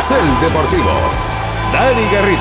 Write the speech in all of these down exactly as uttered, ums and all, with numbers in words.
Carrusel Deportivo. Dani Garrido.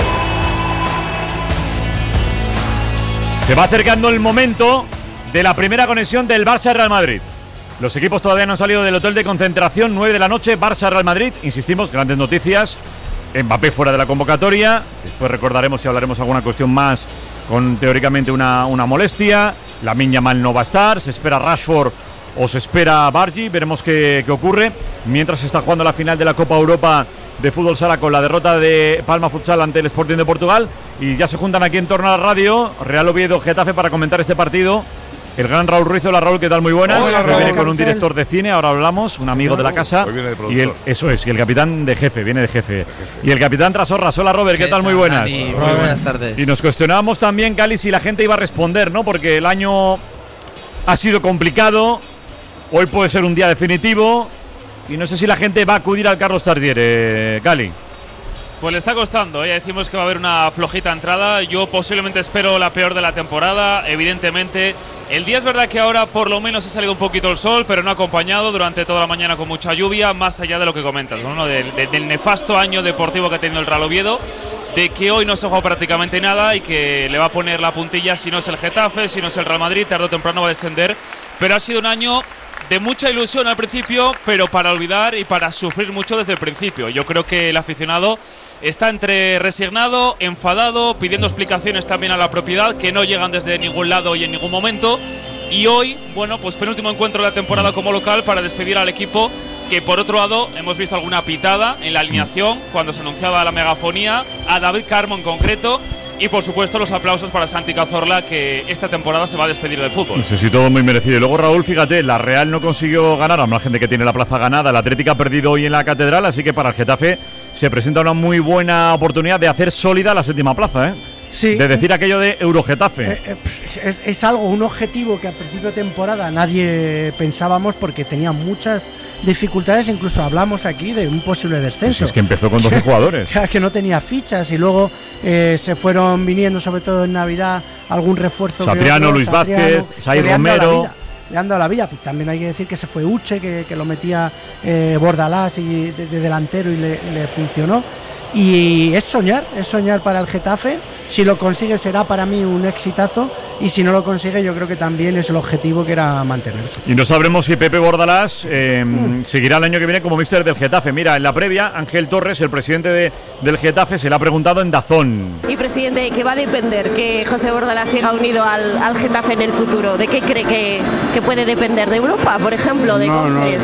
Se va acercando el momento de la primera conexión del Barça-Real Madrid. Los equipos todavía no han salido del hotel de concentración. nueve de la noche, Barça-Real Madrid. Insistimos, grandes noticias. Mbappé fuera de la convocatoria. Después recordaremos y hablaremos alguna cuestión más con teóricamente una, una molestia. Lamine Yamal no va a estar. Se espera Rashford o se espera Bargi. Veremos qué, qué ocurre. Mientras se está jugando la final de la Copa Europa de Fútbol Sala con la derrota de Palma Futsal ante el Sporting de Portugal. Y ya se juntan aquí en torno a la radio Real Oviedo Getafe para comentar este partido. El gran Raúl Ruiz. Hola Raúl, ¿qué tal? Muy buenas. Hola, Raúl. Viene con un director de cine, ahora hablamos, un amigo de la casa. Hoy viene de y el, eso es, y el capitán de jefe, viene de jefe. Y el capitán Trasorras. Hola Robert, ¿qué, ¿Qué tal? Muy buenas. Dani, muy buenas. buenas tardes. Y nos cuestionábamos también, Cali, si la gente iba a responder, ¿no? Porque el año ha sido complicado. Hoy puede ser un día definitivo. Y no sé si la gente va a acudir al Carlos Tartiere, Cali. Pues le está costando, ¿eh? Ya decimos que va a haber una flojita entrada. Yo posiblemente espero la peor de la temporada, evidentemente. El día es verdad que ahora por lo menos ha salido un poquito el sol, pero no ha acompañado durante toda la mañana con mucha lluvia, más allá de lo que comentas, ¿no? Del, del nefasto año deportivo que ha tenido el Real Oviedo, de que hoy no se juega prácticamente nada y que le va a poner la puntilla si no es el Getafe, si no es el Real Madrid, tarde o temprano va a descender. Pero ha sido un año de mucha ilusión al principio, pero para olvidar y para sufrir mucho desde el principio. Yo creo que el aficionado está entre resignado, enfadado, pidiendo explicaciones también a la propiedad que no llegan desde ningún lado y en ningún momento. Y hoy, bueno, pues penúltimo encuentro de la temporada como local para despedir al equipo, que por otro lado hemos visto alguna pitada en la alineación cuando se anunciaba la megafonía, a David Carmo en concreto. Y por supuesto los aplausos para Santi Cazorla, que esta temporada se va a despedir del fútbol. Eso sí, todo muy merecido. Y luego Raúl, fíjate, la Real no consiguió ganar, a más gente que tiene la plaza ganada. La Atlético ha perdido hoy en la Catedral, así que para el Getafe se presenta una muy buena oportunidad de hacer sólida la séptima plaza, ¿eh? Sí. De decir aquello de Eurogetafe. Eh, eh, es, es algo, un objetivo que a principio de temporada nadie pensábamos porque tenía muchas dificultades. Incluso hablamos aquí de un posible descenso. Pues es que empezó con doce jugadores. Que no tenía fichas y luego eh, se fueron viniendo, sobre todo en Navidad, algún refuerzo. Satriano, Luis Vázquez, Sai Romero. Le han dado la vida. También hay que decir que se fue Uche, que, que lo metía eh, Bordalás y de, de delantero y le, le funcionó. Y es soñar, es soñar para el Getafe. Si lo consigue será para mí un exitazo, y si no lo consigue yo creo que también es el objetivo, que era mantenerse. Y no sabremos si Pepe Bordalás eh, mm. seguirá el año que viene como míster del Getafe. Mira, en la previa, Ángel Torres, el presidente de, del Getafe, se le ha preguntado en Dazón. Y presidente, ¿qué va a depender que José Bordalás siga unido al, al Getafe en el futuro? ¿De qué cree que, que puede depender? ¿De Europa, por ejemplo? ¿De no, no, de,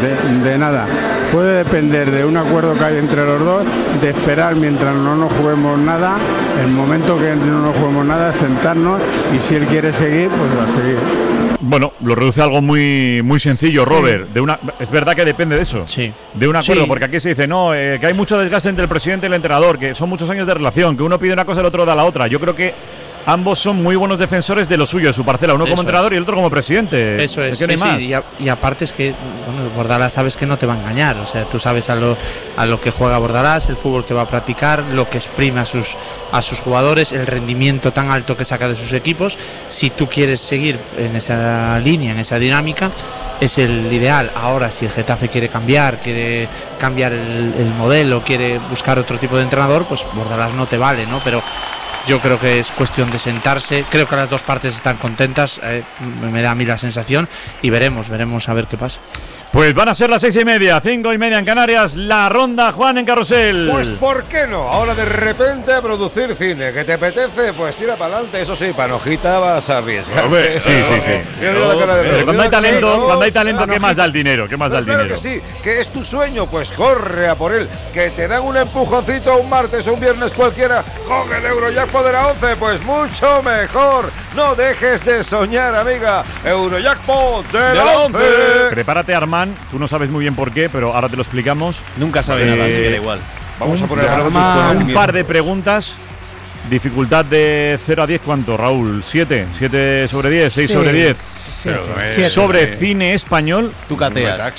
de nada. Puede depender de un acuerdo que hay entre los dos, de esperar mientras no nos juguemos nada. El momento que no nos juguemos nada, sentarnos, y si él quiere seguir, pues va a seguir. Bueno, lo reduce a algo muy muy sencillo, Robert. De una, es verdad que depende de eso. Sí. De un acuerdo, sí. Porque aquí se dice, no, eh, que hay mucho desgaste entre el presidente y el entrenador, que son muchos años de relación, que uno pide una cosa y el otro da la otra. Yo creo que ambos son muy buenos defensores de lo suyo, de su parcela, uno Eso como entrenador es. y el otro como presidente. Eso es, es que no hay sí, más. sí. Y, a, y aparte es que, bueno, Bordalás sabes que no te va a engañar, o sea, tú sabes a lo, a lo que juega Bordalás, el fútbol que va a practicar, lo que exprime a sus, a sus jugadores, el rendimiento tan alto que saca de sus equipos. Si tú quieres seguir en esa línea, en esa dinámica, es el ideal. Ahora, si el Getafe quiere cambiar, quiere cambiar el, el modelo, quiere buscar otro tipo de entrenador, pues Bordalás no te vale, ¿no? Pero yo creo que es cuestión de sentarse. Creo que las dos partes están contentas, eh, me da a mí la sensación, y veremos, veremos a ver qué pasa. Pues van a ser las seis y media, cinco y media en Canarias, la ronda, Juan, en Carrusel. Pues ¿por qué no? Ahora de repente a producir cine. ¿Que te apetece? Pues tira para adelante. Eso sí, panojita vas a arriesgar. Hombre, sí, sí, sí. Mira la cara de Pero cuando hay talento, cuando hay talento, ¿qué más da el dinero? ¿Qué más da el Claro dinero? que sí, que es tu sueño, pues corre a por él. Que te dan un empujoncito un martes o un viernes cualquiera con el Eurojackpot de la once, pues mucho mejor. No dejes de soñar, amiga. Eurojackpot de la once. Prepárate, Armand. Tú no sabes muy bien por qué, pero ahora te lo explicamos. Nunca sabes Eh, nada, así que da igual. Vamos un, a poner Armand, un par de preguntas. Dificultad de cero a diez, ¿cuánto, Raúl? ¿siete? ¿siete sobre diez? ¿seis Sí, sobre diez? siete, Pero, siete. Sobre cine español Tú cateas.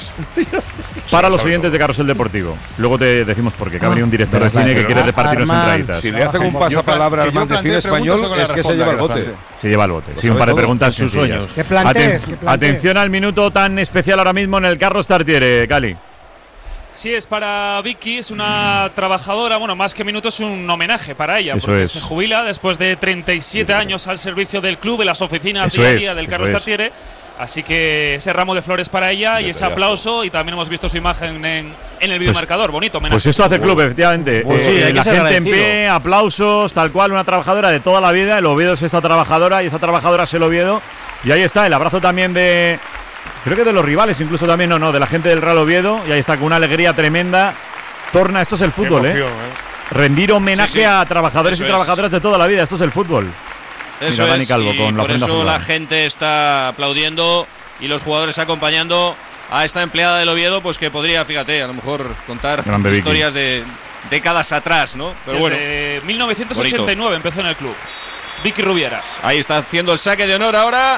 para los oyentes de Carrusel Deportivo. Luego te decimos por qué, que ha venido un director de Pero cine que pero quiere repartirnos Armand, entraditas. Si le hacen un pasapalabra al que yo man de cine plantee español, preguntas o es que que se las lleva el responda, bote. que las Se lleva el bote. Lo Sí, un sabe par de todo. preguntas Sus sencillas. sueños. Que plantees, Aten- que plantees. Atención al minuto tan especial ahora mismo en el Carlos Tartiere, Cali. Sí, es para Vicky, es una trabajadora, bueno, más que minutos, un homenaje para ella, eso porque es. se jubila después de treinta y siete años al servicio del club, en las oficinas eso día a es, día del Carlos es. Tartiere. Así que ese ramo de flores para ella y ese aplauso, y también hemos visto su imagen en, en el videomarcador, pues, bonito homenaje. Pues esto hace club, efectivamente. Pues eh, sí, hay que la ser gente agradecido. en pie, aplausos, tal cual, una trabajadora de toda la vida. El Oviedo es esta trabajadora y esta trabajadora es el Oviedo. Y ahí está, el abrazo también de, creo que de los rivales, incluso también, no, no, de la gente del Real Oviedo. Y ahí está, con una alegría tremenda. Torna, esto es el fútbol, emoción, ¿eh? ¿eh? Rendir homenaje Sí, sí. a trabajadores Eso y es. trabajadoras de toda la vida, esto es el fútbol. Eso Mira, Dani es, Calvo y con la por ofrenda eso futbolera. la gente está aplaudiendo y los jugadores acompañando a esta empleada del Oviedo, pues que podría, fíjate, a lo mejor contar Grande Vicky. historias de décadas atrás, ¿no? Pero bueno, Desde mil novecientos ochenta y nueve empezó en el club. Vicky Rubiera. ahí está haciendo el saque de honor ahora.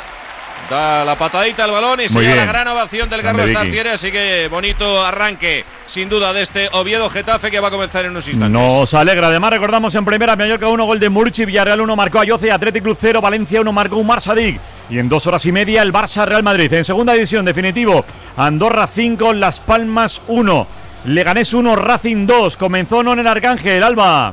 Da la patadita al balón y se Muy lleva la bien. gran ovación del Grande Carlos Vicky. Tartiere, así que bonito arranque, sin duda, de este Oviedo-Getafe que va a comenzar en unos instantes. Nos alegra. Además, recordamos en primera, Mallorca uno, gol de Murchi, Villarreal uno, marcó Ayoce, Athletic Club cero, Valencia uno, marcó Umar Sadik. Y en dos horas y media, el Barça-Real Madrid. En segunda división, definitivo, Andorra cinco, Las Palmas uno. Leganés uno, Racing dos. Comenzó no en el Arcángel, Alba.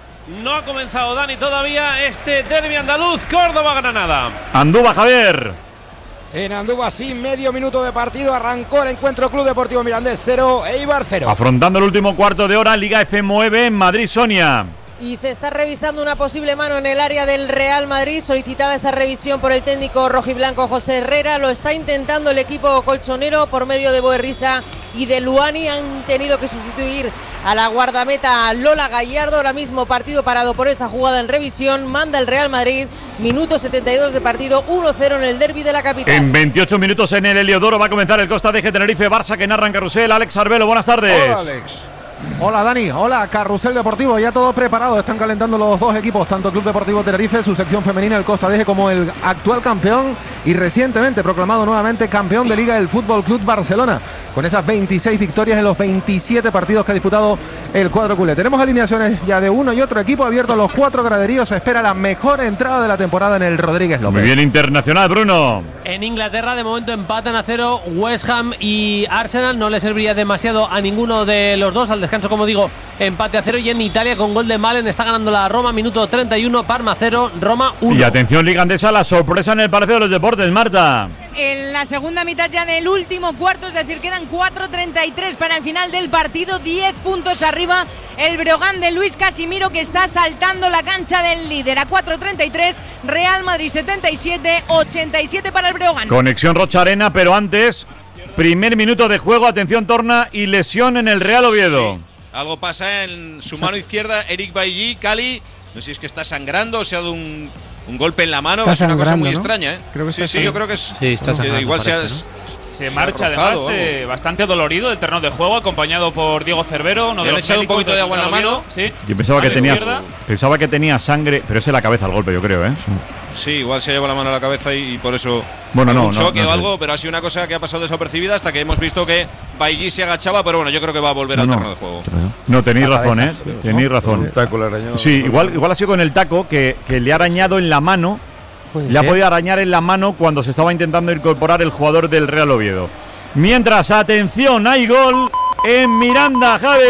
No ha comenzado, Dani, todavía este derbi andaluz, Córdoba-Granada. Andúba, Javier. En Andúba, sin medio minuto de partido, arrancó el encuentro. Club Deportivo Mirandés cero, Eibar cero. Afrontando el último cuarto de hora, Liga F nueve en Madrid, Sonia. Y se está revisando una posible mano en el área del Real Madrid, solicitada esa revisión por el técnico rojiblanco José Herrera. Lo está intentando el equipo colchonero por medio de Boerrisa y de Luani. Han tenido que sustituir a la guardameta Lola Gallardo. Ahora mismo partido parado por esa jugada en revisión. Manda el Real Madrid, minuto setenta y dos de partido, uno cero en el derbi de la capital. En veintiocho minutos en el Heliodoro va a comenzar el Costa de Tenerife, Barça que narra en carrusel. Alex Arbelo, buenas tardes. Hola, Alex. Hola Dani, hola Carrusel Deportivo, ya todo preparado, están calentando los dos equipos, tanto Club Deportivo Tenerife, su sección femenina, el Costa Deje, como el actual campeón y recientemente proclamado nuevamente campeón de Liga, el Fútbol Club Barcelona, con esas veintiséis victorias en los veintisiete partidos que ha disputado el cuadro culé. Tenemos alineaciones ya de uno y otro equipo, abiertos los cuatro graderíos, se espera la mejor entrada de la temporada en el Rodríguez López. Muy bien internacional, Bruno. En Inglaterra, de momento, empatan a cero West Ham y Arsenal. No le serviría demasiado a ninguno de los dos. Al descanso, como digo, empate a cero. Y en Italia, con gol de Malen, está ganando la Roma, minuto treinta y uno, Parma cero, Roma uno. Y atención, Liga Andesa, la sorpresa en el Palacio de los Deportes, Marta. En la segunda mitad ya del último cuarto, es decir, quedan cuatro treinta y tres para el final del partido, diez puntos arriba el Breogán de Luis Casimiro, que está saltando la cancha del líder a cuatro treinta y tres, Real Madrid setenta y siete, ochenta y siete para el Breogán. Conexión Rocha Arena, pero antes, primer minuto de juego, atención Torna y lesión en el Real Oviedo. Sí. Algo pasa en su mano izquierda, Eric Bailly, Cali, no sé si es que está sangrando o se ha dado un, un golpe en la mano, Está es una cosa muy sangrando, ¿no? extraña, ¿eh? Creo que sí, está sí, yo creo que es. Sí, está que sangrando, igual se ha, parece, ¿no? Se se marcha ha además rozado, eh, bastante dolorido del terreno de juego, acompañado por Diego Cervero. Uno Le de han los echado un médicos poquito de del agua en la Oviedo. mano. Sí. Yo pensaba que, Mano tenía, izquierda. pensaba que tenía sangre, pero es en la cabeza el golpe, yo creo, ¿eh? Sí, igual se lleva la mano a la cabeza y, y por eso. Bueno, no, un no, choque no o sé. algo, pero ha sido una cosa que ha pasado desapercibida hasta que hemos visto que Bailly se agachaba, pero bueno, yo creo que va a volver No, al no. terreno de juego. No, tenéis La razón, ¿eh? cabeza, Tenéis ¿no? razón. El taco le arañó. Sí, igual, igual ha sido con el taco que, que le ha arañado en la mano. Puede Le ha ser. podido arañar en la mano cuando se estaba intentando incorporar el jugador del Real Oviedo. Mientras, atención, hay gol en Miranda, Javi.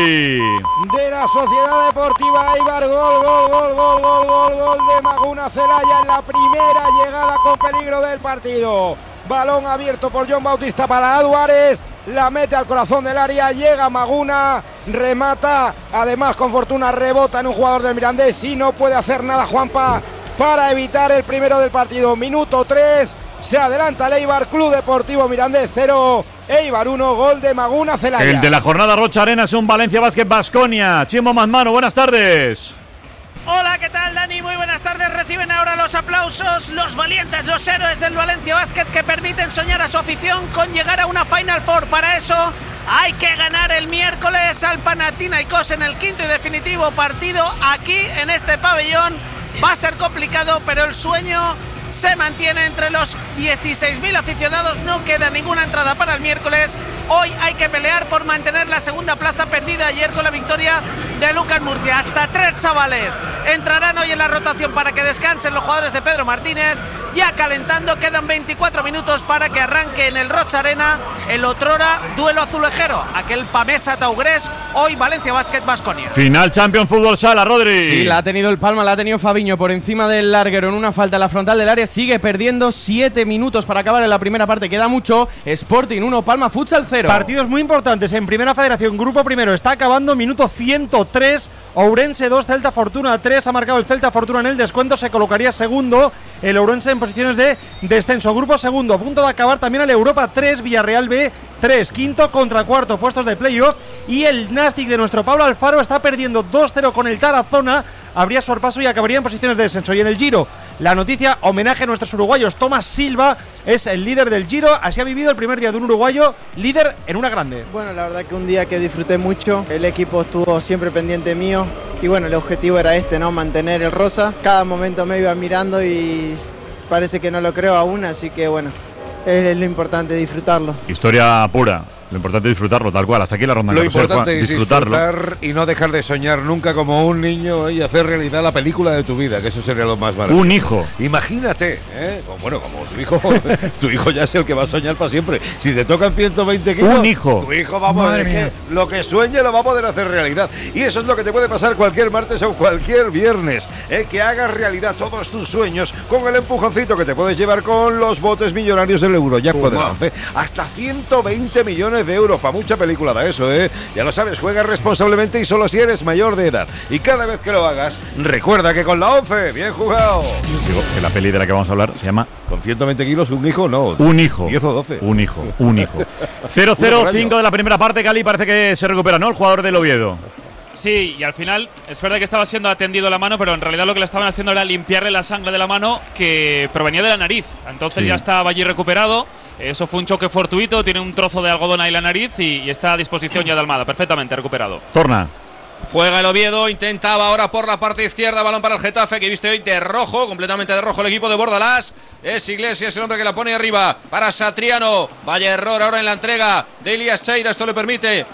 De la Sociedad Deportiva Eibar, gol, gol, gol, gol, gol, gol, gol de Maguna Celaya en la primera llegada con peligro del partido. Balón abierto por John Bautista para Aduares, la mete al corazón del área, llega Maguna, remata, además con fortuna rebota en un jugador del Mirandés y no puede hacer nada Juanpa para evitar el primero del partido. Minuto tres, se adelanta el Eibar, Club Deportivo Mirandés cero, Eibar uno, gol de Maguna Celaya. El de la jornada Rocha Arena es un Valencia Basket Baskonia. Chimo Mazmano, buenas tardes. Hola, ¿qué tal, Dani? Muy buenas tardes. Reciben ahora los aplausos los valientes, los héroes del Valencia Basket, que permiten soñar a su afición con llegar a una Final Four. Para eso hay que ganar el miércoles al Panathinaikos en el quinto y definitivo partido aquí en este pabellón. Va a ser complicado, pero el sueño se mantiene entre los dieciséis mil aficionados. No queda ninguna entrada para el miércoles. Hoy hay que pelear por mantener la segunda plaza perdida ayer con la victoria de Lucas Murcia. Hasta tres chavales entrarán hoy en la rotación para que descansen los jugadores de Pedro Martínez. ya calentando. Quedan veinticuatro minutos para que arranque en el Roig Arena el otrora duelo azulejero, aquel Pamesa Taugrés, hoy Valencia Basket Baskonia. Final Champions Fútbol Sala, Rodri. Sí, la ha tenido el Palma, la ha tenido Fabiño por encima del larguero en una falta en la frontal del área. Sigue perdiendo siete minutos para acabar en la primera parte. Queda mucho. Sporting uno, Palma Futsal cero. Partidos muy importantes en Primera Federación. Grupo primero está acabando, minuto ciento tres. Ourense dos, Celta Fortuna tres. Ha marcado el Celta Fortuna en el descuento. Se colocaría segundo. El Ourense en posiciones de descenso. Grupo segundo, a punto de acabar también el Europa tres, Villarreal B tres. Quinto contra cuarto, puestos de playoff. Y el Nastic de nuestro Pablo Alfaro está perdiendo dos cero con el Tarazona. Habría sorpaso y acabaría en posiciones de descenso. Y en el Giro, la noticia, homenaje a nuestros uruguayos. Tomás Silva es el líder del Giro. Así ha vivido el primer día de un uruguayo líder en una grande. Bueno, la verdad que un día que disfruté mucho. El equipo estuvo siempre pendiente mío. Y bueno, el objetivo era este, ¿no? Mantener el rosa. Cada momento me iba mirando y parece que no lo creo aún. Así que bueno, es lo importante, disfrutarlo. Historia pura. Lo importante es disfrutarlo, tal cual. Hasta aquí la ronda. Lo de importante es disfrutarlo. disfrutar y no dejar de soñar nunca como un niño y hacer realidad la película de tu vida, que eso sería lo más maravilloso. Un hijo. Imagínate, ¿eh? Bueno, como tu hijo, tu hijo ya es el que va a soñar para siempre. Si te tocan ciento veinte kilos, un hijo. Tu hijo va a poder, que lo que sueñe lo va a poder hacer realidad. Y eso es lo que te puede pasar cualquier martes o cualquier viernes, ¿eh? Que hagas realidad todos tus sueños con el empujoncito que te puedes llevar con los botes millonarios del Eurojackpot de la once. Hasta ciento veinte millones de euros para mucha película da eso, ¿eh? Ya lo sabes, juega responsablemente y solo si eres mayor de edad. Y cada vez que lo hagas, recuerda que con la once, bien jugado. Digo que la peli de la que vamos a hablar se llama Con ciento veinte kilos, un hijo, no. Un hijo. diez o doce. Un hijo, un hijo. cero cero cinco de la primera parte, Cali parece que se recupera, ¿no? El jugador del Oviedo. Sí, y al final es verdad que estaba siendo atendido la mano, pero en realidad lo que le estaban haciendo era limpiarle la sangre de la mano que provenía de la nariz. Entonces sí, ya estaba allí recuperado. Eso fue un choque fortuito, tiene un trozo de algodón ahí en la nariz y, y está a disposición ya de Almada, perfectamente recuperado. Torna. Juega el Oviedo, intentaba ahora por la parte izquierda, balón para el Getafe, que viste hoy de rojo, completamente de rojo el equipo de Bordalás. Es Iglesias el hombre que la pone arriba para Satriano. Vaya error ahora en la entrega de Elías Cheira. Esto le permite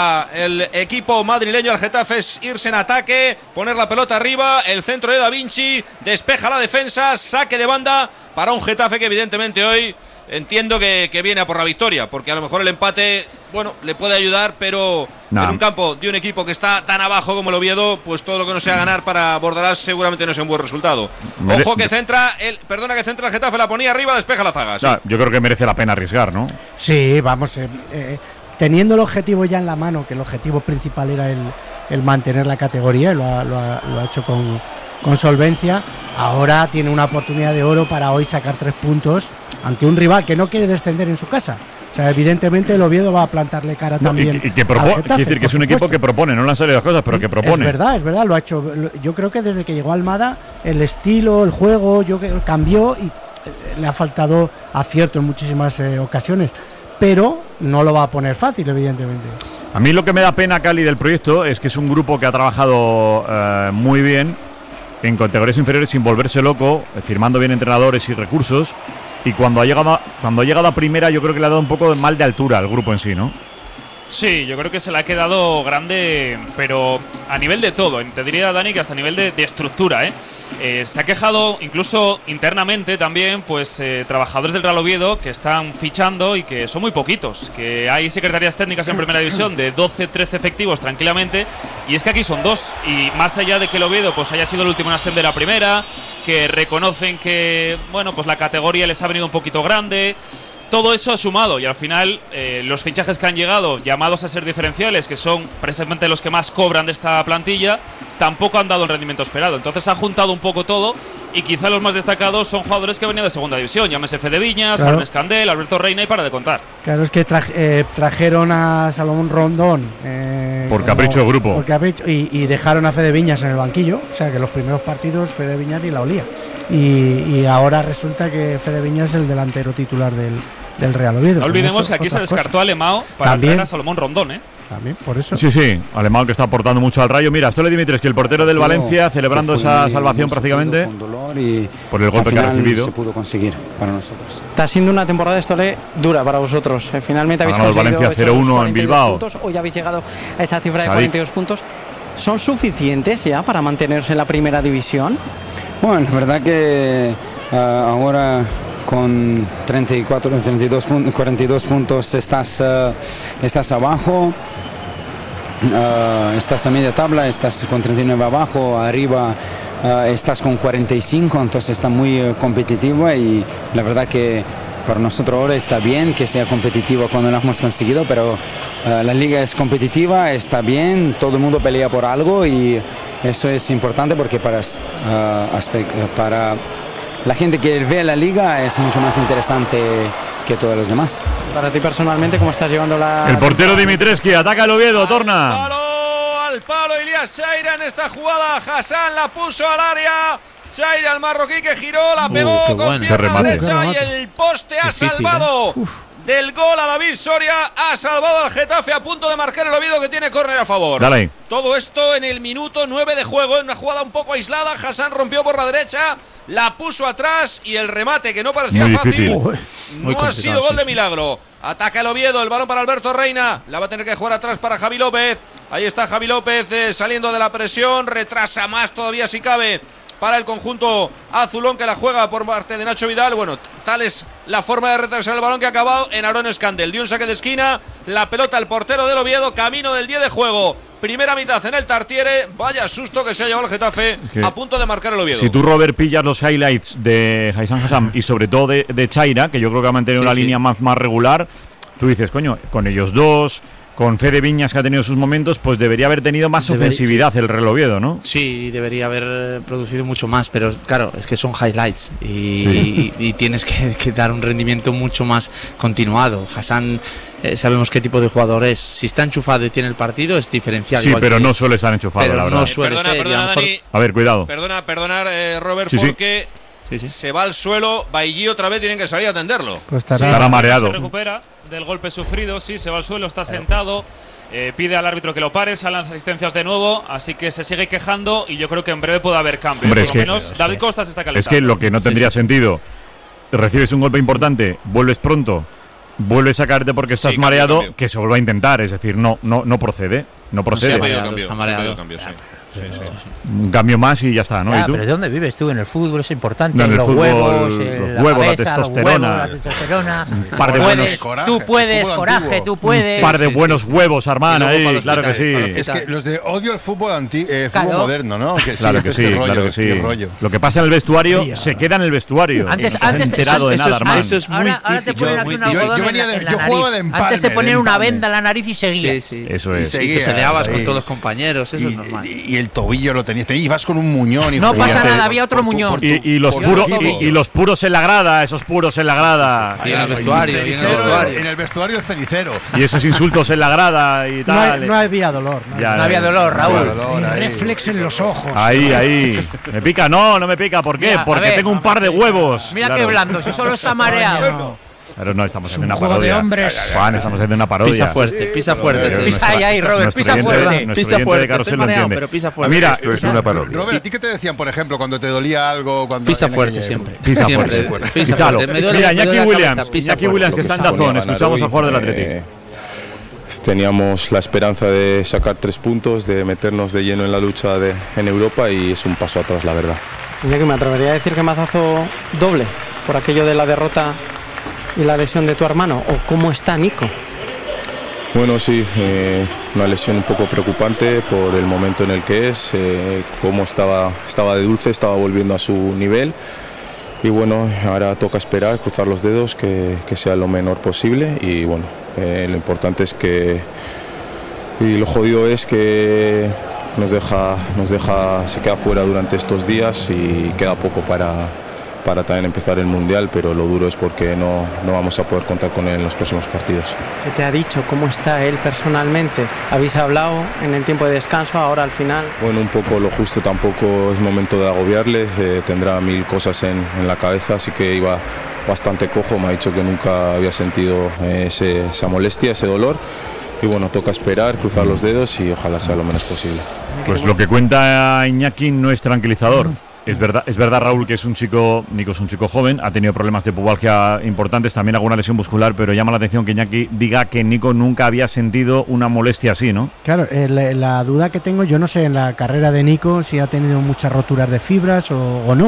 al equipo madrileño, al Getafe, irse en ataque, poner la pelota arriba. El centro de Da Vinci, despeja la defensa, saque de banda para un Getafe que evidentemente hoy entiendo que, que viene a por la victoria, porque a lo mejor el empate, bueno, le puede ayudar, pero no. En un campo de un equipo que está tan abajo como el Oviedo, pues todo lo que no sea ganar para Bordalás seguramente no sea un buen resultado. Mere Ojo que centra, el, perdona que centra el Getafe, la ponía arriba, despeja la zaga. Sí. No, yo creo que merece la pena arriesgar, ¿no? Sí, vamos, eh, eh, teniendo el objetivo ya en la mano, que el objetivo principal era el, el mantener la categoría, lo ha, lo ha, lo ha hecho con, con solvencia. Ahora tiene una oportunidad de oro para hoy sacar tres puntos ante un rival que no quiere descender en su casa. O sea, evidentemente el Oviedo va a plantarle cara no, también. Y, y que propone, quiere decir que es un supuesto. equipo que propone, no le han salido las cosas, pero que propone. Es verdad, es verdad, lo ha hecho. Yo creo que desde que llegó Almada, el estilo, el juego, yo que cambió y le ha faltado acierto en muchísimas eh, ocasiones. Pero no lo va a poner fácil, evidentemente. A mí lo que me da pena, Cali, del proyecto es que es un grupo que ha trabajado eh, muy bien en categorías inferiores sin volverse loco, firmando bien entrenadores y recursos. Y cuando ha llegado a, cuando ha llegado a primera, yo creo que le ha dado un poco de mal de altura al grupo en sí, ¿no? Sí, yo creo que se le ha quedado grande, pero a nivel de todo. Te diría, Dani, que hasta a nivel de, de estructura, ¿eh? Eh, se ha quejado incluso internamente también, pues eh, trabajadores del Real Oviedo que están fichando y que son muy poquitos, que hay secretarías técnicas en primera división de doce, trece efectivos tranquilamente, y es que aquí son dos, y más allá de que el Oviedo pues haya sido el último en ascender a primera, que reconocen que bueno, pues la categoría les ha venido un poquito grande. Todo eso ha sumado y al final eh, los fichajes que han llegado, llamados a ser diferenciales, que son precisamente los que más cobran de esta plantilla, tampoco han dado el rendimiento esperado. Entonces ha juntado un poco todo y quizá los más destacados son jugadores que venían de segunda división. Llámese Fede Viñas, claro. Aaron Escandel, Alberto Reina y para de contar. Claro, es que traje, eh, trajeron a Salomón Rondón. Eh, por capricho del grupo. Por capricho, y, y dejaron a Fede Viñas en el banquillo. O sea que los primeros partidos Fede Viñas ni la olía. Y, y ahora resulta que Fede Viñas es el delantero titular del, del Real Oviedo. No olvidemos que aquí se descartó cosas. a Alemão para También. traer a Salomón Rondón, ¿eh? También, por eso. Sí, sí, Alemão que está aportando mucho al Rayo. Mira, Stole Dimitres, que el portero del Valencia, celebrando esa muy, salvación muy prácticamente y por el golpe que ha recibido. Se pudo conseguir para nosotros. Está siendo una temporada de Stole dura para vosotros. Finalmente habéis conseguido Valencia cero uno en Bilbao. Puntos. Hoy habéis llegado a esa cifra de cuarenta y dos puntos. ¿Son suficientes ya para mantenerse en la primera división? Bueno, la verdad que Uh, ahora con treinta y cuatro, treinta y dos, cuarenta y dos puntos estás, uh, estás abajo, uh, estás a media tabla, estás con treinta y nueve abajo, arriba uh, estás con cuarenta y cinco, entonces está muy uh, competitivo y la verdad que para nosotros ahora está bien que sea competitivo cuando lo hemos conseguido, pero uh, la liga es competitiva, está bien, todo el mundo pelea por algo y eso es importante porque para, uh, aspect, uh, para la gente que ve la liga es mucho más interesante que todos los demás. Para ti personalmente, ¿cómo estás llevando la...? El portero Dimitrescu ataca el Oviedo, torna. Palo, al palo Ilias Chaira en esta jugada. Hassan la puso al área. Chaira, el marroquí que giró, la pegó uh, con bueno. pierna derecha y el poste ha Difícil, salvado ¿eh? del gol a David Soria. Ha salvado al Getafe a punto de marcar el Oviedo que tiene córner a favor. Dale. Todo esto en el minuto nueve de juego, en una jugada un poco aislada. Hassan rompió por la derecha, la puso atrás y el remate que no parecía Muy fácil difícil. no ha sido gol de milagro. Ataca el Oviedo, el balón para Alberto Reina, la va a tener que jugar atrás para Javi López. Ahí está Javi López eh, saliendo de la presión, retrasa más todavía si cabe para el conjunto azulón que la juega por parte de Nacho Vidal. Bueno, tal es la forma de retrasar el balón que ha acabado en Aaron Scandel. Dio un saque de esquina, la pelota al portero del Oviedo, camino del diez de juego. Primera mitad en el Tartiere, vaya susto que se ha llevado el Getafe ¿Qué? a punto de marcar el Oviedo. Si tú, Robert, pillas los highlights de Hassan Hassan y sobre todo de, de Chaira, que yo creo que ha mantenido sí, una sí. línea más, más regular, tú dices, coño, con ellos dos, con Fede Viñas que ha tenido sus momentos, pues debería haber tenido más debería, ofensividad sí. el Real Oviedo, ¿no? Sí, debería haber producido mucho más, pero claro, es que son highlights y, sí. y, y tienes que, que dar un rendimiento mucho más continuado. Hassan, eh, sabemos qué tipo de jugador es. Si está enchufado y tiene el partido, es diferencial. Sí, igual pero que, no suele estar enchufado, pero la verdad. No suele perdona, ser, perdona, a, mejor... Dani, a ver, cuidado. Perdona, perdonar, eh, Robert, sí, porque... Sí. Sí, sí. Se va al suelo, Bailly otra vez tienen que salir a atenderlo. Pues estará, sí, estará mareado. Se recupera del golpe sufrido, sí, se va al suelo, está sentado, eh, pide al árbitro que lo pare, salen las asistencias de nuevo, así que se sigue quejando y yo creo que en breve puede haber cambio. Hombre, Por lo que, menos David sí. Costa se está calentando. Es que lo que no tendría sí, sí. sentido, recibes un golpe importante, vuelves pronto, vuelves a caerte porque estás sí, mareado, cambio, cambio. que se vuelva a intentar, es decir, no, no, no procede, no procede. No, sí, ha cambio, está mareado. Cambio, sí. Sí, sí. Un cambio más y ya está, ¿no? Ah, ¿Y tú? Pero ¿de dónde vives tú? En el fútbol es importante. No, en el los, fútbol, huevos, los la huevos, cabeza, la testosterona. Los huevos, la testosterona. Un par de puedes, buenos, coraje, tú puedes, coraje, tú puedes. Un par de buenos huevos, Armán, ahí, claro que sí. Es que los de odio el fútbol anti, eh, fútbol claro. moderno, ¿no? Que sí, claro que sí, este rollo, claro que sí. Rollo. Lo que pasa en el vestuario Día. se queda en el vestuario. Antes, no antes te has enterado eso, de nada, Armán. Eso es muy ahora, ahora te ponen aquí un algodón en la, en la nariz. Antes te ponían una venda en la nariz y seguías. Sí, sí. Eso es. Y te peleabas con todos los compañeros, eso es normal. Y el tobillo lo tenías, ibas con un muñón. Y no pasa nada, había otro muñón. Y, y, los puro, y, y los puros en la grada, esos puros en la grada. Y en el vestuario, y en el vestuario. En el vestuario el cenicero. Y esos insultos en la grada y tal. No, no había dolor. No, ya, no había dolor, Raúl. Dolor, reflex en los ojos. Ahí, ahí. ¿Me pica? No, no me pica. ¿Por qué? Mira, Porque ver, tengo un par de huevos. Mira claro. qué blando, si solo está mareado. Pero no, estamos haciendo un una juego parodia. De hombres. Juan, estamos haciendo una parodia. Pisa fuerte, pisa fuerte. Sí, pisa ahí, ahí, Robert, pisa fuerte. Pisa fuerte, estoy mareado, pero pisa fuerte. Mira, esto es una parodia. Robert, ¿a ti qué te decían, por ejemplo, cuando te dolía algo? Cuando pisa fuerte siempre. Pisa fuerte. Pisa fuerte. Mira, Iñaki Williams, Iñaki Williams que está en Dazón. Escuchamos al jugador del Atlético. Teníamos la esperanza de sacar tres puntos, de meternos de lleno en la lucha de, en Europa y es un paso atrás, la verdad. Iñaki, me atrevería a decir que mazazo doble por aquello de la derrota y la lesión de tu hermano, o cómo está Nico. Bueno, sí, eh, una lesión un poco preocupante por el momento en el que es, eh, cómo estaba, estaba de dulce, estaba volviendo a su nivel y bueno, ahora toca esperar, cruzar los dedos, que, que sea lo menor posible y bueno, eh, lo importante es que, y lo jodido es que nos deja, nos deja, se queda fuera durante estos días y queda poco para para también empezar el Mundial, pero lo duro es porque no, no vamos a poder contar con él en los próximos partidos. ¿Qué te ha dicho? ¿Cómo está él personalmente? ¿Habéis hablado en el tiempo de descanso, ahora al final? Bueno, un poco lo justo, tampoco es momento de agobiarles, eh, tendrá mil cosas en, en la cabeza, así que iba bastante cojo, me ha dicho que nunca había sentido eh, ese, esa molestia, ese dolor. Y bueno, toca esperar, cruzar los dedos y ojalá sea lo menos posible. Pues lo que cuenta Iñaki no es tranquilizador. Es verdad, es verdad, Raúl, que es un chico, Nico es un chico joven, ha tenido problemas de pubalgia importantes, también alguna lesión muscular, pero llama la atención que Iñaki diga que Nico nunca había sentido una molestia así, ¿no? Claro, eh, la, la duda que tengo, yo no sé en la carrera de Nico si ha tenido muchas roturas de fibras o, o no,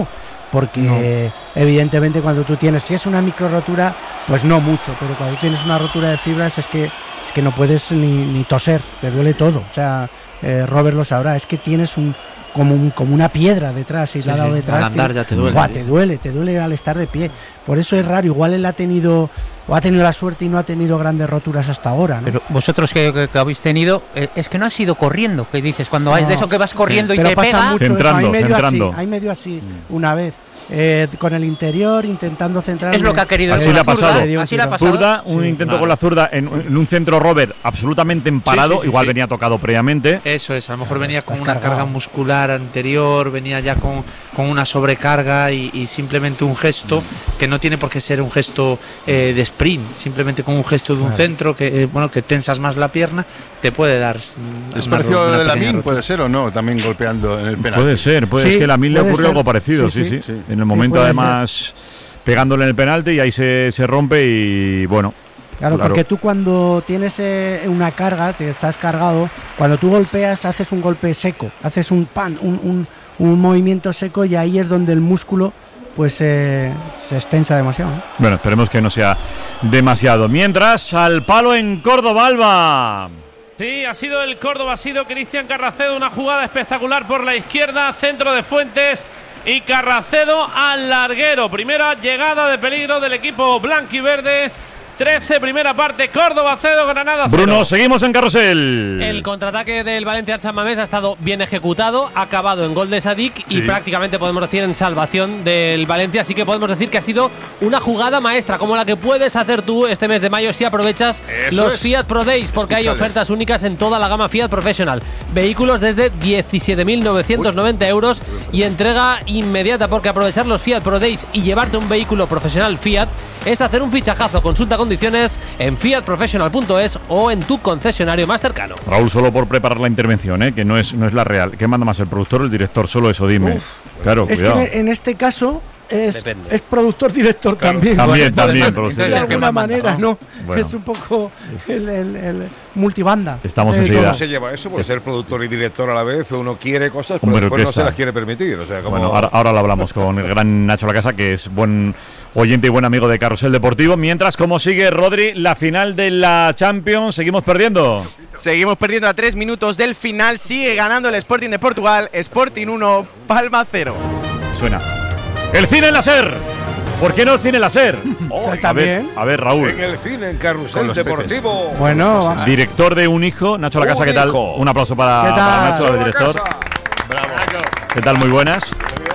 porque no. evidentemente cuando tú tienes, si es una micro rotura, pues no mucho, pero cuando tienes una rotura de fibras es que es que no puedes ni, ni toser, te duele todo. O sea, eh, Robert lo sabrá, es que tienes un como un, como una piedra detrás, y sí, la ha dado detrás. Al andar te, ya te duele. Buah, te duele, te duele al estar de pie. Por eso es raro, igual él ha tenido o ha tenido la suerte y no ha tenido grandes roturas hasta ahora, ¿no? Pero vosotros que, que, que habéis tenido, eh, es que no has ido corriendo, que dices, cuando no, hay de eso que vas corriendo sí, y te pega. Centrando, hay medio centrando. así, hay medio así una vez. Eh, con el interior intentando centrar. Es lo que ha querido. Así le ha pasado. Así le ha pasado. Zurda, un sí, intento claro. con la zurda en, en un centro Robert absolutamente emparado. Sí, sí, sí, igual sí. venía tocado previamente. Eso es, a lo mejor venía con una carga muscular anterior, venía ya con, con una sobrecarga y, y simplemente un gesto que no tiene por qué ser un gesto eh, de sprint, simplemente con un gesto de un claro. centro que eh, bueno que tensas más la pierna te puede dar. ¿Es parecido de Lamine? ¿Puede ser o no? También golpeando en el penal. Puede ser, puede sí, es que a Lamine le ocurrió ser. algo parecido, sí, sí. sí. sí. En el sí, momento además ser. pegándole en el penalti y ahí se, se rompe y bueno. Claro, claro, porque tú cuando tienes eh, una carga, te estás cargado, cuando tú golpeas haces un golpe seco, haces un pan, un, un, un movimiento seco y ahí es donde el músculo pues eh, se extensa demasiado, ¿no? Bueno, esperemos que no sea demasiado. Mientras, al palo en Córdoba, Alba. Sí, ha sido el Córdoba, ha sido Cristian Carracedo, una jugada espectacular por la izquierda, centro de Fuentes y Carracedo al larguero. Primera llegada de peligro del equipo blanquiverde. trece, primera parte, Córdoba cero, Granada cero. Bruno, seguimos en carrusel. El contraataque del Valencia al San Mamés ha estado bien ejecutado, ha acabado en gol de Sadik sí. y prácticamente podemos decir en salvación del Valencia, así que podemos decir que ha sido una jugada maestra, como la que puedes hacer tú este mes de mayo si aprovechas Eso los es. Fiat Pro Days, porque Escúchale. hay ofertas únicas en toda la gama Fiat Professional. Vehículos desde diecisiete mil novecientos noventa euros y entrega inmediata, porque aprovechar los Fiat Pro Days y llevarte un vehículo profesional Fiat es hacer un fichajazo. Consulta condiciones en fiat professional punto es o en tu concesionario más cercano. Raúl, solo por preparar la intervención, ¿eh? que no es, no es la real. ¿Qué manda más, el productor o el director? Solo eso, dime. Uf, claro, es cuidado. que en este caso es, es productor-director claro. también. También, bueno, también. Entonces, de alguna manera, ¿no? Bueno. Es un poco el, el, el multibanda. Estamos enseguida. ¿Cómo se lleva eso? Por ser productor y director a la vez, uno quiere cosas, pero Hombre, después no se las quiere permitir. O sea, como... Bueno, ahora, ahora lo hablamos con el gran Nacho Lacasa, que es buen oyente y buen amigo de Carrusel Deportivo. Mientras, ¿cómo sigue, Rodri, la final de la Champions? ¿Seguimos perdiendo? Seguimos perdiendo a tres minutos del final. Sigue ganando el Sporting de Portugal. Sporting uno, Palma cero. Suena. ¡El cine láser! ¿Por qué no el cine láser? Oh, a, ver, a ver, Raúl. En el cine, en Carrusel Deportivo. Pepes. Bueno, director de Un Hijo, Nacho Lacasa, ¿qué tal? Hijo. Un aplauso para, para Nacho, el director. Bravo. ¿Qué tal? Muy buenas.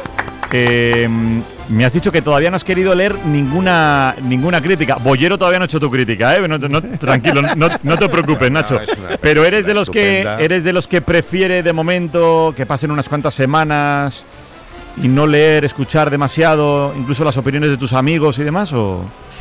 Eh, me has dicho que todavía no has querido leer ninguna ninguna crítica. Bollero todavía no ha hecho tu crítica, ¿eh? No, no, tranquilo, no, no te preocupes, Nacho. No, Pero eres de los estupenda. que eres de los que prefiere de momento que pasen unas cuantas semanas y no leer, escuchar demasiado, incluso las opiniones de tus amigos y demás, ¿o?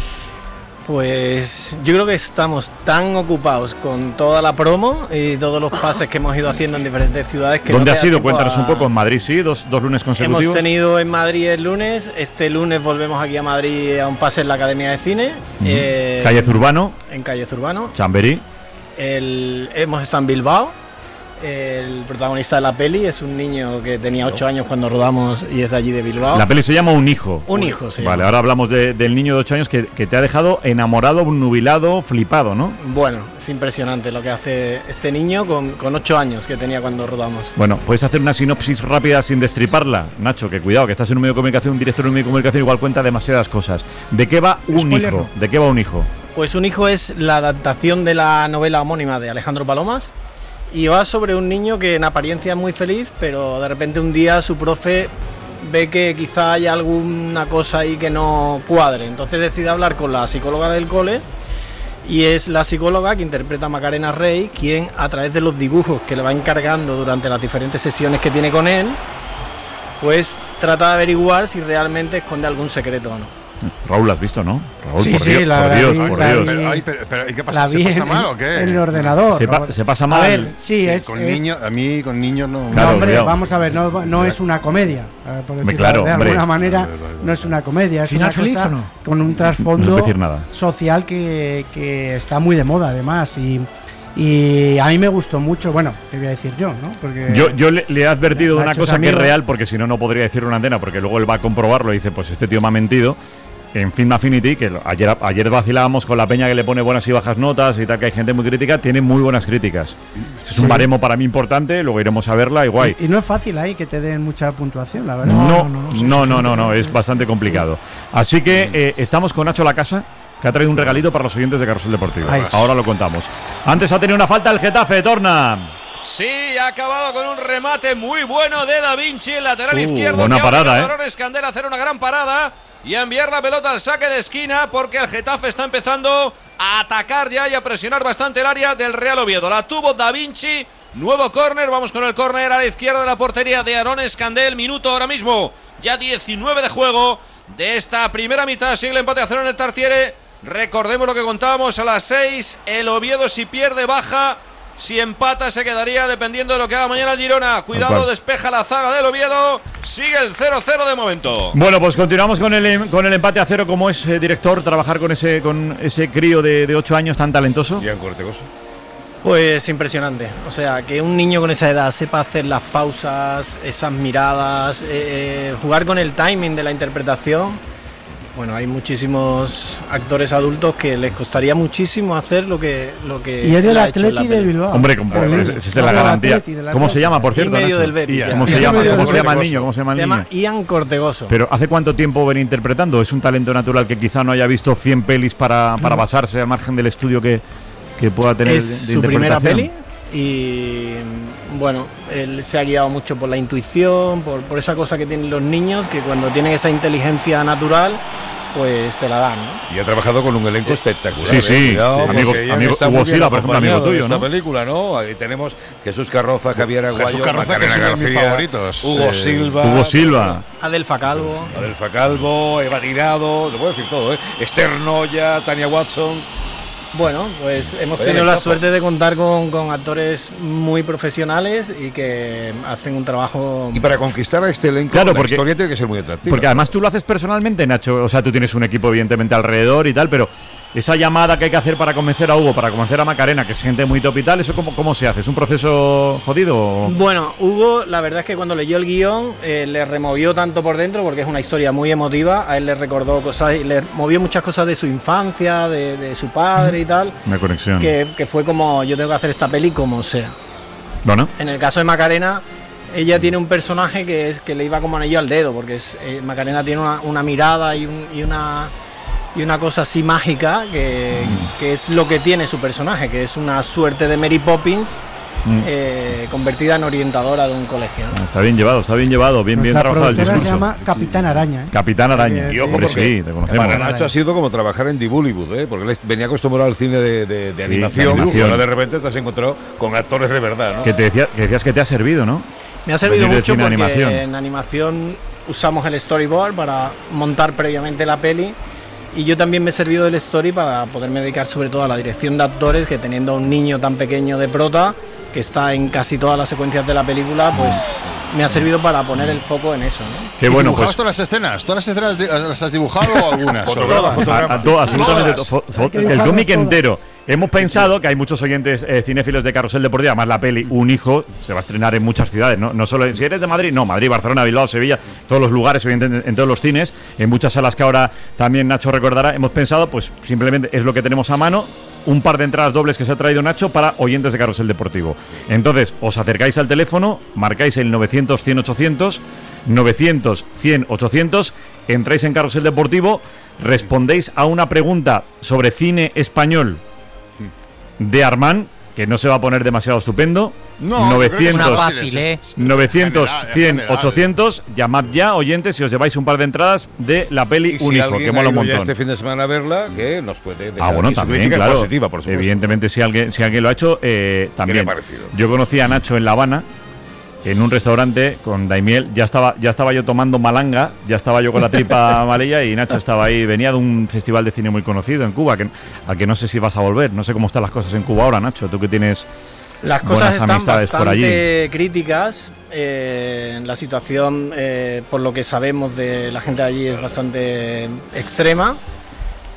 Pues yo creo que estamos tan ocupados con toda la promo y todos los pases que hemos ido haciendo en diferentes ciudades que ¿Dónde no has ido? Cuéntanos a... un poco. En Madrid, sí, dos, dos lunes consecutivos. Hemos tenido en Madrid el lunes, este lunes volvemos aquí a Madrid a un pase en la Academia de Cine. Uh-huh. eh, Calle Zurbano. En Calle Zurbano. Chamberí. El, hemos estado en Bilbao. El protagonista de la peli es un niño que tenía ocho años cuando rodamos y es de allí de Bilbao. La peli se llama Un Hijo. Un Hijo, sí. Vale, ahora hablamos de, del niño de ocho años que, que te ha dejado enamorado, nubilado, flipado, ¿no? Bueno, es impresionante lo que hace este niño con, con ocho años que tenía cuando rodamos. Bueno, ¿puedes hacer una sinopsis rápida sin destriparla? Nacho, que cuidado, que estás en un medio de comunicación, un director de un medio de comunicación igual cuenta demasiadas cosas. ¿De qué va Un Spoiler. Hijo? ¿De qué va Un Hijo? Pues Un Hijo es la adaptación de la novela homónima de Alejandro Palomas. Y va sobre un niño que en apariencia es muy feliz, pero de repente un día su profe ve que quizá hay alguna cosa ahí que no cuadre. Entonces decide hablar con la psicóloga del cole y es la psicóloga que interpreta a Macarena Rey quien, a través de los dibujos que le va encargando durante las diferentes sesiones que tiene con él, pues trata de averiguar si realmente esconde algún secreto o no. Raúl, ¿has visto, no? Raúl, sí, por sí, Dios, la, por la Dios, vi, por la Dios. vi, Pero, ay, pero, pero, ¿y qué pasa? La ¿Se vi pasa en, mal o qué? En el ordenador. Se, pa, se pasa mal. A ver, sí, es. Con es niños, a mí con niños no. Claro, no, hombre, cuidado. Vamos a ver, no, no es una comedia. Por decirlo claro, de hombre. alguna manera, no es una comedia. Es ¿Final una feliz cosa o no? Con un trasfondo no decir nada. social que, que está muy de moda, además. Y. Y a mí me gustó mucho, bueno, te voy a decir yo, ¿no? Porque yo yo le, le he advertido de una cosa que es amigo. real, porque si no, no podría decir una antena, porque luego él va a comprobarlo y dice, pues este tío me ha mentido. En Film Affinity, que ayer, ayer vacilábamos con la peña que le pone buenas y bajas notas y tal, que hay gente muy crítica, tiene muy buenas críticas. Es sí. un baremo para mí importante, luego iremos a verla y guay. Y, y no es fácil ahí que te den mucha puntuación, la verdad. No, no, no, no, no, no, no, no es bastante complicado. Así que eh, estamos con Nacho Lacasa, que ha traído un regalito para los oyentes de Carrusel Deportivo. Ahora lo contamos. Antes ha tenido una falta el Getafe, Torna. Sí, ha acabado con un remate muy bueno de Da Vinci, el lateral uh, izquierdo. Buena parada, ¿eh? Arones Candel a hacer una gran parada y a enviar la pelota al saque de esquina, porque el Getafe está empezando a atacar ya y a presionar bastante el área del Real Oviedo. La tuvo Da Vinci, nuevo córner, vamos con el córner a la izquierda de la portería de Arones Candel. Minuto ahora mismo, ya diecinueve de juego de esta primera mitad. Sigue el empate a cero en el Tartiere. Recordemos lo que contábamos a las seis, el Oviedo si pierde baja. Si empata se quedaría dependiendo de lo que haga mañana el Girona. Cuidado, despeja la zaga del Oviedo. Sigue el cero cero de momento. Bueno, pues continuamos con el, con el empate a cero. Como es, eh, director, trabajar con ese con ese crío de, de ocho años tan talentoso. Bien cortegoso. Pues impresionante. O sea, que un niño con esa edad sepa hacer las pausas, esas miradas, eh, eh, jugar con el timing de la interpretación. Bueno, hay muchísimos actores adultos que les costaría muchísimo hacer lo que lo que y es del Atleti de Bilbao. Hombre, esa es la garantía. ¿Cómo se llama, por cierto? Medio del Betis. ¿Cómo se llama? ¿Cómo se llama el niño? ¿Cómo se llama el niño? Se llama Ian Cortegoso. Pero ¿hace cuánto tiempo ven interpretando? ¿Es un talento natural que quizá no haya visto cien pelis para, para basarse al margen del estudio que, que pueda tener? Es de su primera peli y bueno, él se ha guiado mucho por la intuición, por, por esa cosa que tienen los niños, que cuando tienen esa inteligencia natural pues te la dan, ¿no? Y ha trabajado con un elenco espectacular. Sí, sí, ¿eh? Cuidado, amigo, amigo Hugo Silva, por ejemplo, amigo tuyo, esta ¿no? película, ¿no? Ahí tenemos Jesús Carroza, Javier Aguayo, Jesús Carroza, que es uno de mis favoritos. Hugo sí. Silva. Hugo Silva. Adelfa Calvo. Adelfa Calvo, Eva Tirado, lo puedo decir todo, ¿eh? Esther Noya, Tania Watson. Bueno, pues hemos tenido la suerte de contar con, con actores muy profesionales y que hacen un trabajo... Y para conquistar a este elenco, claro, la porque, historia tiene que ser muy atractiva. Porque además tú lo haces personalmente, Nacho. O sea, tú tienes un equipo evidentemente alrededor y tal, pero esa llamada que hay que hacer para convencer a Hugo, para convencer a Macarena, que es gente muy top y tal, ¿eso cómo, cómo se hace? ¿Es un proceso jodido? Bueno, Hugo, la verdad es que cuando leyó el guión eh, le removió tanto por dentro, porque es una historia muy emotiva. A él le recordó cosas, le movió muchas cosas de su infancia, de, de su padre y tal. Una conexión. Que, que fue como, yo tengo que hacer esta peli como sea. Bueno. En el caso de Macarena, ella tiene un personaje que es que le iba como anillo al dedo, porque es, eh, Macarena tiene una, una mirada y, un, y una... y una cosa así mágica que, mm. que es lo que tiene su personaje, que es una suerte de Mary Poppins mm. eh, convertida en orientadora de un colegio, ¿no? Está bien llevado, está bien llevado, bien, bien trabajado el discurso. Se llama Capitán Araña, ¿eh? Capitán Araña. Y ojo, hombre, sí, te conocemos. Para Nacho ha sido como trabajar en The Bollywood, ¿eh? Porque él venía acostumbrado al cine de, de, de sí, animación, animación. y ahora de repente te has encontrado con actores de verdad, ¿no? Que, te decía, que decías que te ha servido, ¿no? Me ha servido Venir mucho porque animación. en animación usamos el storyboard para montar previamente la peli. Y yo también me he servido del story para poderme dedicar sobre todo a la dirección de actores, que teniendo a un niño tan pequeño de prota, que está en casi todas las secuencias de la película, pues me ha servido para poner el foco en eso, ¿no? Qué bueno, ¿Dibujabas pues, todas las escenas? ¿Todas las escenas las has dibujado o algunas? Todas. A, a todas, absolutamente todas. El cómic entero. Hemos pensado que hay muchos oyentes eh, cinéfilos de Carrusel Deportivo, además la peli Un Hijo se va a estrenar en muchas ciudades, no, no solo en, si eres de Madrid, no, Madrid, Barcelona, Bilbao, Sevilla, todos los lugares, evidentemente, en todos los cines, en muchas salas que ahora también Nacho recordará. Hemos pensado, pues simplemente es lo que tenemos a mano, un par de entradas dobles que se ha traído Nacho para oyentes de Carrusel Deportivo. Entonces, os acercáis al teléfono, marcáis el novecientos cien ochocientos, novecientos cien ochocientos, entráis en Carrusel Deportivo, respondéis a una pregunta sobre cine español de Armand, que no se va a poner demasiado estupendo. No, novecientos, fácil, ¿eh? novecientos, General, cien, general. ochocientos, llamad ya, oyentes, si os lleváis un par de entradas de la peli Y si Un Hijo, alguien que mola ha un ido ya montón. este fin de semana a verla, que nos puede dejar Ah, bueno, aquí su también, crítica claro. positiva, por supuesto. Evidentemente, si alguien, si alguien lo ha hecho, eh, también. le ha parecido? Yo conocí a Nacho en La Habana, en un restaurante con Daimiel. Ya estaba, ya estaba yo tomando malanga, ya estaba yo con la tripa amarilla y Nacho estaba ahí. Venía de un festival de cine muy conocido en Cuba, que, al que no sé si vas a volver. No sé cómo están las cosas en Cuba ahora, Nacho. Tú que tienes las cosas buenas están amistades por allí. bastante críticas. Eh, la situación, eh, por lo que sabemos de la gente de allí, es bastante extrema.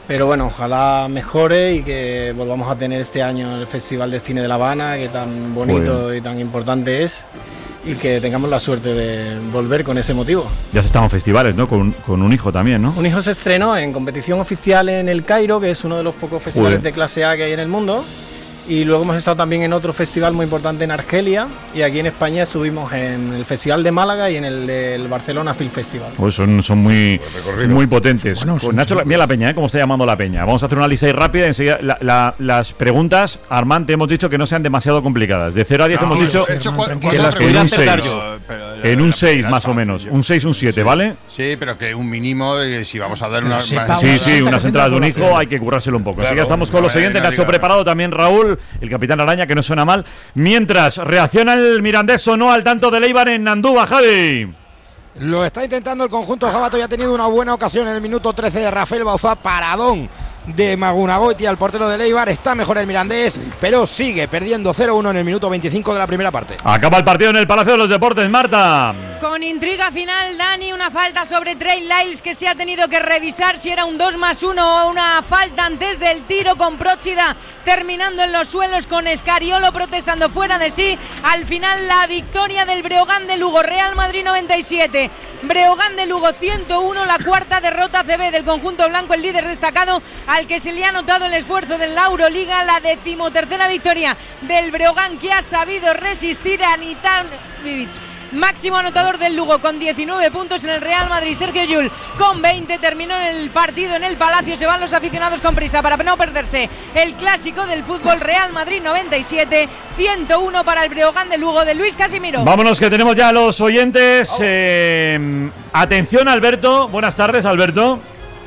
Pero bueno, ojalá mejore y que volvamos a tener este año el Festival de Cine de La Habana, que tan bonito y tan importante es, y que tengamos la suerte de volver con ese motivo. Ya se están en festivales, ¿no? Con, con un hijo también, ¿no? Un hijo se estrenó en competición oficial en el Cairo, que es uno de los pocos festivales Joder. de clase A que hay en el mundo. Y luego hemos estado también en otro festival muy importante en Argelia, y aquí en España estuvimos en el Festival de Málaga y en el del Barcelona Film Festival. Pues son, son muy, muy potentes. Bueno, Pues son- Nacho, son- mira la peña, ¿eh? ¿Cómo está llamando la peña? Vamos a hacer una lista ahí rápida. Enseguida, la- la- las preguntas, Armand, te hemos dicho que no sean demasiado complicadas. De cero a diez No, hemos dicho he hecho cua- que cuatro las preguntas. en un Voy a acertar seis. yo, pero- En un la seis primera más es o menos. fácil, Un seis, un siete, ¿vale? Sí, pero que un mínimo, de, si vamos a dar una... Sí, sí, unas entradas de un hijo hay que currárselo un poco. Así Claro, que estamos con no los me- siguientes. no Nacho diga- preparado también, Raúl, el capitán Araña, que no suena mal. Mientras reacciona el Mirandés o no al tanto de Leibar en Andúba, Javi. Lo está intentando el conjunto jabato y ha tenido una buena ocasión en el minuto trece de Rafael Bauzá, paradón de Magunagoiti al portero de Leibar. Está mejor el Mirandés, pero sigue perdiendo cero uno en el minuto veinticinco de la primera parte. Acaba el partido en el Palacio de los Deportes, Marta. Con intriga final, Dani, una falta sobre Trey Lyles que se ha tenido que revisar si era un dos más uno o una falta antes del tiro, con Próchida terminando en los suelos, con Escariolo protestando fuera de sí. Al final la victoria del Breogán de Lugo, Real Madrid noventa y siete, Breogán de Lugo ciento uno, la cuarta derrota C B del conjunto blanco, el líder destacado al que se le ha notado el esfuerzo de la Euroliga, la decimotercera victoria del Breogán, que ha sabido resistir a Nitanovic, máximo anotador del Lugo con diecinueve puntos. En el Real Madrid, Sergio Llull con veinte. Terminó el partido en el Palacio. Se van los aficionados con prisa para no perderse el clásico del fútbol. Real Madrid noventa y siete, ciento uno para el Breogán de Lugo de Luis Casimiro. Vámonos, que tenemos ya a los oyentes. Eh, atención, Alberto. Buenas tardes, Alberto.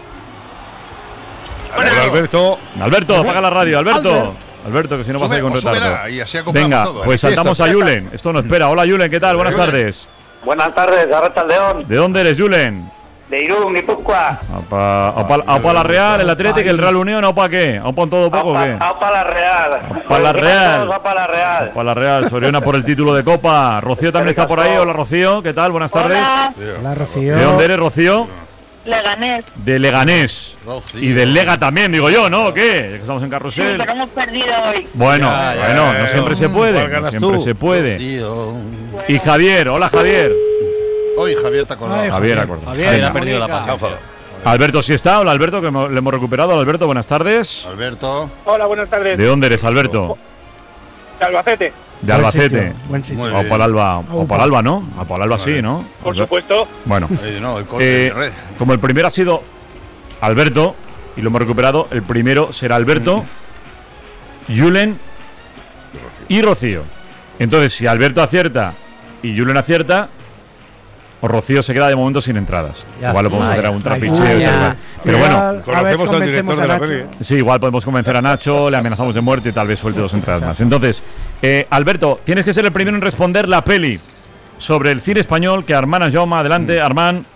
Hola, Alberto. Alberto, apaga la radio, Alberto. Albert. Alberto, que si no vas a ir con Sube- o súbela, retardo. y así acoplamos Venga, todo, ¿eh? pues saltamos Fiesta, a fiesta. Julen. Esto no espera. Hola, Julen, ¿qué tal? Buenas tardes. Buenas tardes, Arracha León, ¿De dónde eres, Julen? de Irún, Guipúzcoa. ¿Aupa, aupa, aupa la Real, el Atlético, el Real Unión, aupa qué? ¿Aupa en todo poco o qué? Aupa la Real. Aupa la Real. Aupa la Real. Aupa la Real, Soriona por el título de Copa. Rocío también está por ahí. Hola, Rocío, ¿qué tal? Buenas tardes. Hola, Rocío. ¿De dónde eres, Rocío? Leganés. De Leganés. Y del Lega también, digo yo, ¿no? ¿O qué? Ya que estamos en Sí, carrusel. pero hemos perdido hoy. Bueno, Ya, ya, bueno, ya, no ya. siempre se Mm, puede. ¿cuál No ganas siempre tú? se puede. Rocío. Y Javier, hola Javier. Hoy Javier está con Ay, Javier, acordado. Javier Venga. ha perdido la paciencia. Alberto, ¿sí está? Hola Alberto, que mo- le hemos recuperado. Alberto, buenas tardes. Alberto. Hola, buenas tardes. ¿De dónde eres, Alberto? De Albacete. De Albacete. sitio, buen sitio. Muy O por bien. Alba, o por Alba, ¿no? O por Alba sí, ¿no? Por supuesto. Bueno, Eh, no, el corte eh, de red. como el primero ha sido Alberto y lo hemos recuperado, el primero será Alberto, Julen y Rocío. Entonces, si Alberto acierta y Julen acierta, o Rocío se queda de momento sin entradas. Ya. Igual lo podemos Vaya, hacer algún vaya. trapicheo y Ya. tal. Pero Igual, bueno, a ver si Conocemos al director de la convencemos a peli. sí, igual podemos convencer a Nacho, le amenazamos de muerte y tal vez suelte dos entradas más. Entonces, eh, Alberto, tienes que ser el primero en responder la peli sobre el cine español que Armand Jaume, adelante, Armand.